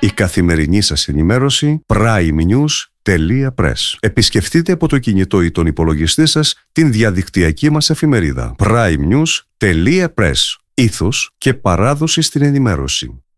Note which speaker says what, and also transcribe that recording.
Speaker 1: Η καθημερινή σας ενημέρωση primenews.press. Επισκεφτείτε από το κινητό ή τον υπολογιστή σας την διαδικτυακή μας εφημερίδα primenews.press. Ήθος και παράδοση στην ενημέρωση.